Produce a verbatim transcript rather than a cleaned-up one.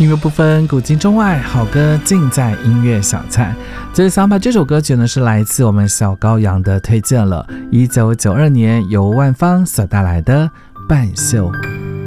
音乐不分古今中外，好歌尽在音乐小菜。这是想把这首歌曲呢，是来自我们小羔羊的推荐了，一九九二年由万芳所带来的《半袖》。